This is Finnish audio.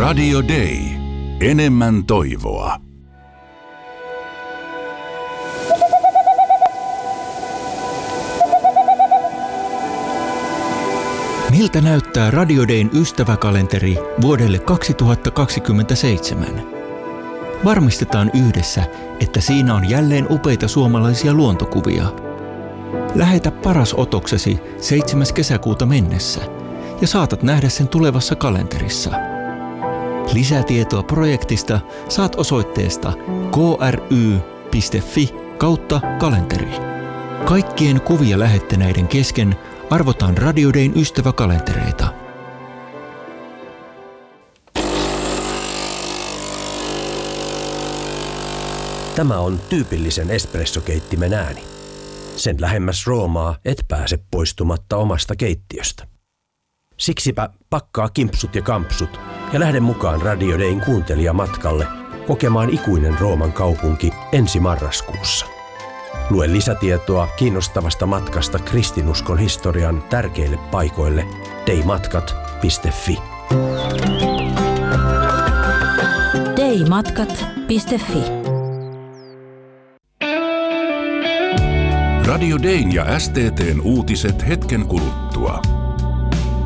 Radio Day. Enemmän toivoa. Miltä näyttää Radio Dayn ystäväkalenteri vuodelle 2027? Varmistetaan yhdessä, että siinä on jälleen upeita suomalaisia luontokuvia. Lähetä paras otoksesi 7. kesäkuuta mennessä ja saatat nähdä sen tulevassa kalenterissa. Lisätietoa projektista saat osoitteesta kry.fi/kalenteri. Kaikkien kuvia lähettäneiden kesken arvotaan Radio Dayn ystäväkalentereita. Tämä on tyypillisen espressokeittimen ääni. Sen lähemmäs Roomaa et pääse poistumatta omasta keittiöstä. Siksipä pakkaa kimpsut ja kampsut ja lähde mukaan Radio Dayn kuuntelijamatkalle kokemaan ikuinen Rooman kaupunki ensi marraskuussa. Lue lisätietoa kiinnostavasta matkasta kristinuskon historian tärkeille paikoille daymatkat.fi. daymatkat.fi. Radio Dayn ja STT:n uutiset hetken kuluttua.